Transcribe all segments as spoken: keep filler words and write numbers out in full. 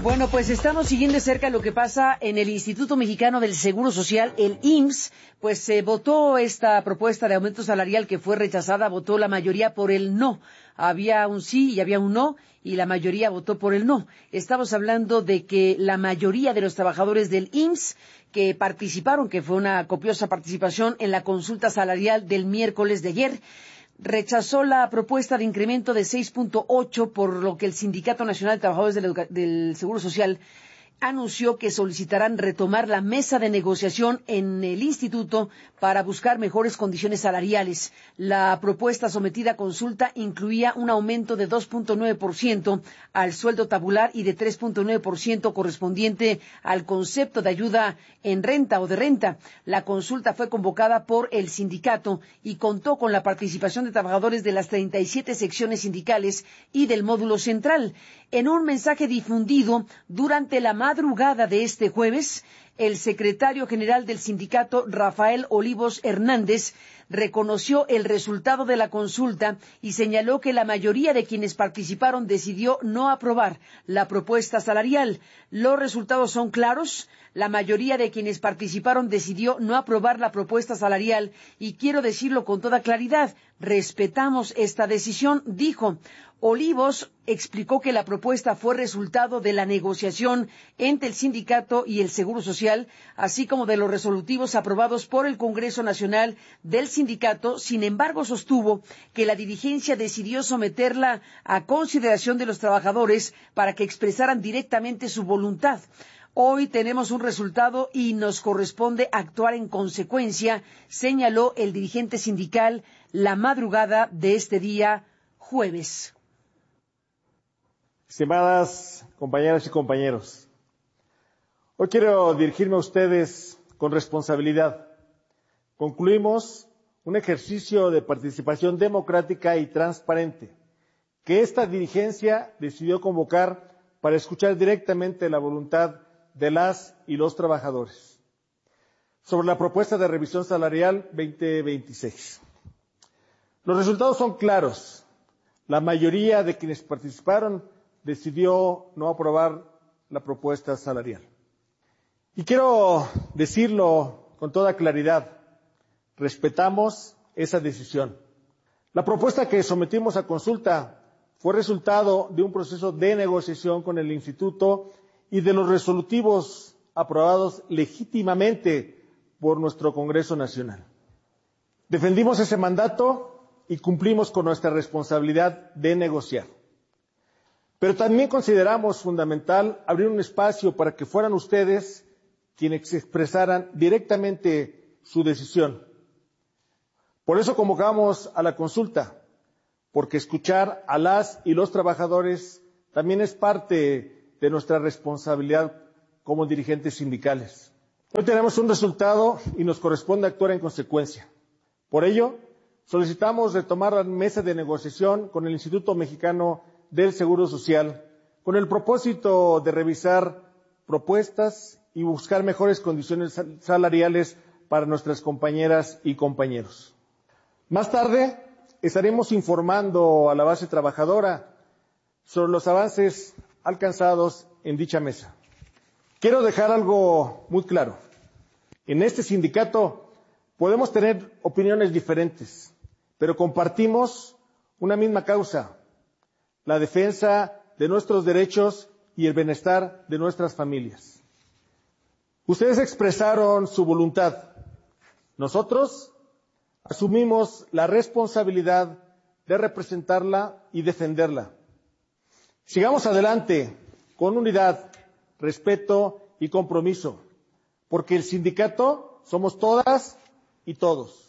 Bueno, pues estamos siguiendo de cerca lo que pasa en el Instituto Mexicano del Seguro Social, el I M S S. Pues se eh, votó esta propuesta de aumento salarial que fue rechazada, votó la mayoría por el no. Había un sí y había un no, y la mayoría votó por el no. Estamos hablando de que la mayoría de los trabajadores del I M S S que participaron, que fue una copiosa participación en la consulta salarial del miércoles de ayer, rechazó la propuesta de incremento de seis punto ocho, por lo que el Sindicato Nacional de Trabajadores del, Educa- del Seguro Social anunció que solicitarán retomar la mesa de negociación en el instituto para buscar mejores condiciones salariales. La propuesta sometida a consulta incluía un aumento de dos punto nueve por ciento al sueldo tabular y de tres punto nueve por ciento correspondiente al concepto de ayuda en renta o de renta. La consulta fue convocada por el sindicato y contó con la participación de trabajadores de las treinta y siete secciones sindicales y del módulo central. En un mensaje difundido durante la madrugada de este jueves, el secretario general del sindicato, Rafael Olivos Hernández, reconoció el resultado de la consulta y señaló que la mayoría de quienes participaron decidió no aprobar la propuesta salarial. Los resultados son claros. La mayoría de quienes participaron decidió no aprobar la propuesta salarial y quiero decirlo con toda claridad, respetamos esta decisión, dijo. Olivos explicó que la propuesta fue resultado de la negociación entre el sindicato y el Seguro Social, así como de los resolutivos aprobados por el Congreso Nacional del sindicato. Sin embargo, sostuvo que la dirigencia decidió someterla a consideración de los trabajadores para que expresaran directamente su voluntad. Hoy tenemos un resultado y nos corresponde actuar en consecuencia, señaló el dirigente sindical la madrugada de este día jueves. Estimadas compañeras y compañeros, hoy quiero dirigirme a ustedes con responsabilidad. Concluimos un ejercicio de participación democrática y transparente que esta dirigencia decidió convocar para escuchar directamente la voluntad de las y los trabajadores sobre la propuesta de revisión salarial veinte veintiséis. Los resultados son claros. La mayoría de quienes participaron decidió no aprobar la propuesta salarial. Y quiero decirlo con toda claridad, respetamos esa decisión. La propuesta que sometimos a consulta fue resultado de un proceso de negociación con el Instituto y de los resolutivos aprobados legítimamente por nuestro Congreso Nacional. Defendimos ese mandato y cumplimos con nuestra responsabilidad de negociar. Pero también consideramos fundamental abrir un espacio para que fueran ustedes quienes expresaran directamente su decisión. Por eso convocamos a la consulta, porque escuchar a las y los trabajadores también es parte de nuestra responsabilidad como dirigentes sindicales. Hoy tenemos un resultado y nos corresponde actuar en consecuencia. Por ello, solicitamos retomar la mesa de negociación con el Instituto Mexicano del Seguro Social, con el propósito de revisar propuestas y buscar mejores condiciones salariales para nuestras compañeras y compañeros. Más tarde estaremos informando a la base trabajadora sobre los avances alcanzados en dicha mesa. Quiero dejar algo muy claro. En este sindicato podemos tener opiniones diferentes, pero compartimos una misma causa: la defensa de nuestros derechos y el bienestar de nuestras familias. Ustedes expresaron su voluntad. Nosotros asumimos la responsabilidad de representarla y defenderla. Sigamos adelante con unidad, respeto y compromiso, porque el sindicato somos todas y todos.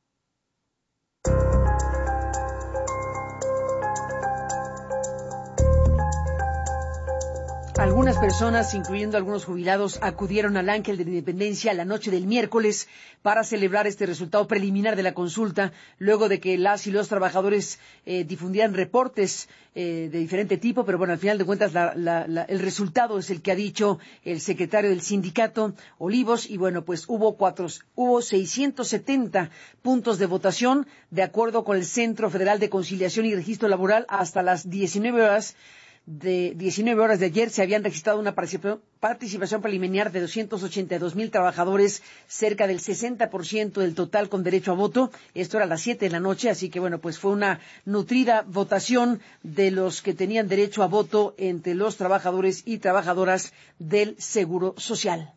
Algunas personas, incluyendo algunos jubilados, acudieron al Ángel de la Independencia la noche del miércoles para celebrar este resultado preliminar de la consulta, luego de que las y los trabajadores eh, difundieran reportes eh, de diferente tipo, pero bueno, al final de cuentas la, la, la, el resultado es el que ha dicho el secretario del sindicato, Olivos, y bueno, pues hubo cuatro, hubo seiscientos setenta puntos de votación, de acuerdo con el Centro Federal de Conciliación y Registro Laboral, hasta las diecinueve horas. de diecinueve horas de ayer se habían registrado una participación preliminar de doscientos ochenta y dos mil trabajadores, cerca del sesenta por ciento del total con derecho a voto. Esto era a las siete de la noche, así que bueno, pues fue una nutrida votación de los que tenían derecho a voto entre los trabajadores y trabajadoras del Seguro Social.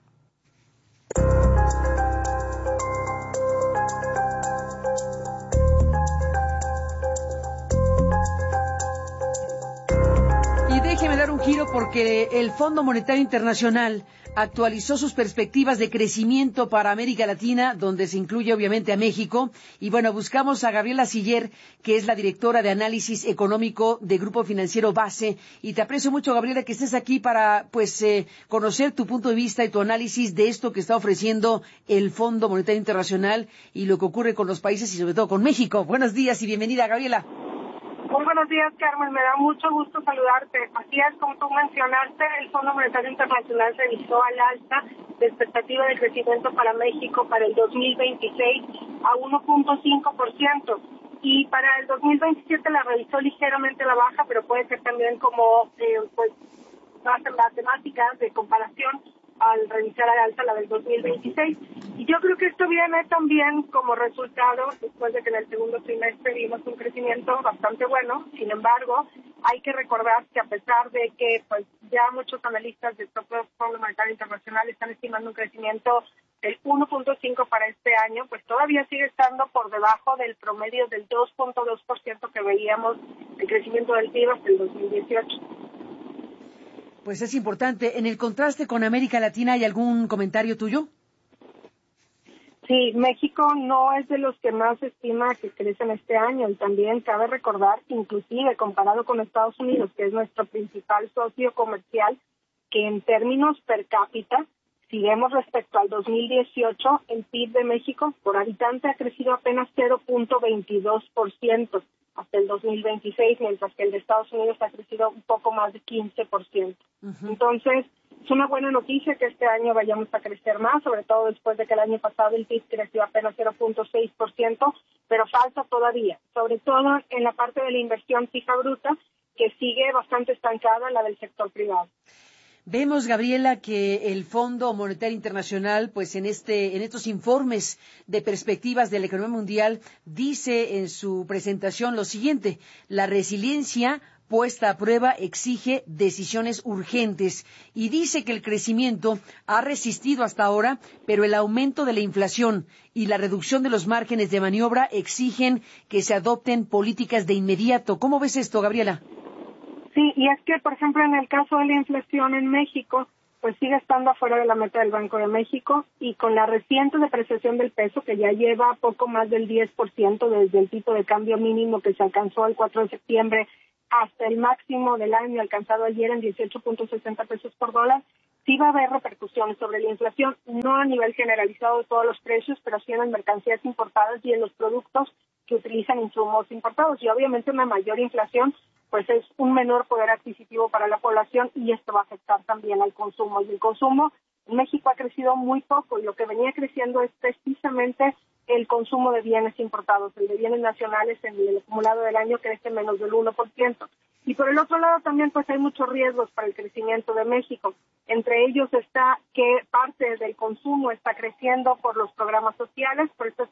Déjeme dar un giro porque el Fondo Monetario Internacional actualizó sus perspectivas de crecimiento para América Latina, donde se incluye obviamente a México. Y bueno, buscamos a Gabriela Siller, que es la directora de análisis económico de Grupo Financiero Base. Y te aprecio mucho, Gabriela, que estés aquí para pues eh, conocer tu punto de vista y tu análisis de esto que está ofreciendo el Fondo Monetario Internacional y lo que ocurre con los países y sobre todo con México. Buenos días y bienvenida, Gabriela. Muy buenos días, Carmen. Me da mucho gusto saludarte. Así es, como tú mencionaste, el Fondo Monetario Internacional revisó al alza la expectativa de crecimiento para México para el dos mil veintiséis a uno punto cinco por ciento. Y para el dos mil veintisiete la revisó ligeramente a la baja, pero puede ser también como eh, pues matemáticas de comparación al revisar al alza la del dos mil veintiséis. Y yo creo que esto viene también como resultado, después de que en el segundo trimestre vimos un crecimiento bastante bueno. Sin embargo, hay que recordar que a pesar de que pues ya muchos analistas del propio Fondo Monetario Internacional están estimando un crecimiento del uno punto cinco para este año, pues todavía sigue estando por debajo del promedio del dos punto dos por ciento que veíamos el crecimiento del P I B hasta el dos mil dieciocho. Pues es importante. En el contraste con América Latina, ¿hay algún comentario tuyo? Sí, México no es de los que más estima que crecen este año y también cabe recordar, inclusive comparado con Estados Unidos, que es nuestro principal socio comercial, que en términos per cápita, si vemos respecto al dos mil dieciocho, el P I B de México por habitante ha crecido apenas cero punto veintidós por ciento hasta el dos mil veintiséis, mientras que el de Estados Unidos ha crecido un poco más de quince por ciento. Uh-huh. Entonces, es una buena noticia que este año vayamos a crecer más, sobre todo después de que el año pasado el P I B creció apenas cero punto seis por ciento, pero falta todavía, sobre todo en la parte de la inversión fija bruta, que sigue bastante estancada, la del sector privado. Vemos, Gabriela, que el Fondo Monetario Internacional, pues en este, en estos informes de perspectivas de la economía mundial, dice en su presentación lo siguiente: la resiliencia puesta a prueba exige decisiones urgentes, y dice que el crecimiento ha resistido hasta ahora, pero el aumento de la inflación y la reducción de los márgenes de maniobra exigen que se adopten políticas de inmediato. ¿Cómo ves esto, Gabriela? Sí, y es que, por ejemplo, en el caso de la inflación en México, pues sigue estando afuera de la meta del Banco de México, y con la reciente depreciación del peso, que ya lleva poco más del diez por ciento desde el tipo de cambio mínimo que se alcanzó el cuatro de septiembre hasta el máximo del año alcanzado ayer en dieciocho punto sesenta pesos por dólar, sí va a haber repercusiones sobre la inflación, no a nivel generalizado de todos los precios, pero sí en las mercancías importadas y en los productos que utilizan insumos importados. Y obviamente una mayor inflación pues es un menor poder adquisitivo para la población, y esto va a afectar también al consumo. Y el consumo en México ha crecido muy poco, y lo que venía creciendo es precisamente el consumo de bienes importados. El de bienes nacionales en el acumulado del año crece menos del uno por ciento. Y por el otro lado también pues hay muchos riesgos para el crecimiento de México. Entre ellos está que parte del consumo está creciendo por los programas sociales, por estas